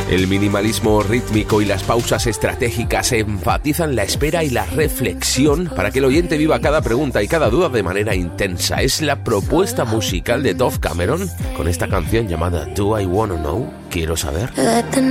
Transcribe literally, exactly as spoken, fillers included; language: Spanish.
El minimalismo rítmico y las pausas estratégicas enfatizan la espera y la reflexión para que el oyente viva cada pregunta y cada duda de manera intensa. Es la propuesta musical de Dove Cameron con esta canción llamada Do I Wanna Know? Quiero saber.